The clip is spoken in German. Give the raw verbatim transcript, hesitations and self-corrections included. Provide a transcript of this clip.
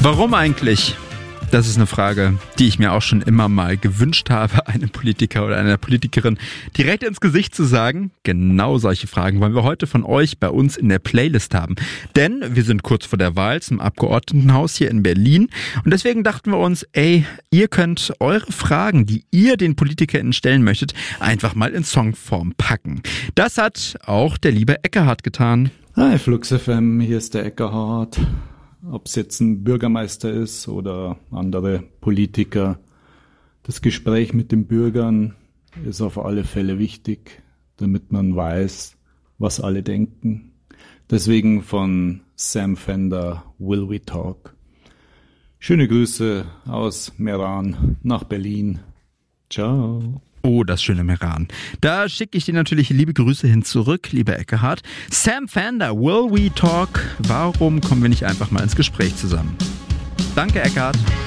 Warum eigentlich? Das ist eine Frage, die ich mir auch schon immer mal gewünscht habe, einem Politiker oder einer Politikerin direkt ins Gesicht zu sagen. Genau solche Fragen wollen wir heute von euch bei uns in der Playlist haben. Denn wir sind kurz vor der Wahl zum Abgeordnetenhaus hier in Berlin. Und deswegen dachten wir uns, ey, ihr könnt eure Fragen, die ihr den PolitikerInnen stellen möchtet, einfach mal in Songform packen. Das hat auch der liebe Eckehard getan. Hi Flux F M, hier ist der Eckehard. Ob es jetzt ein Bürgermeister ist oder andere Politiker, das Gespräch mit den Bürgern ist auf alle Fälle wichtig, damit man weiß, was alle denken. Deswegen von Sam Fender, Will We Talk. Schöne Grüße aus Meran nach Berlin. Ciao. Oh, das schöne Meran. Da schicke ich dir natürlich liebe Grüße hin zurück, lieber Eckehard. Sam Fender, Will We Talk? Warum kommen wir nicht einfach mal ins Gespräch zusammen? Danke, Eckehard.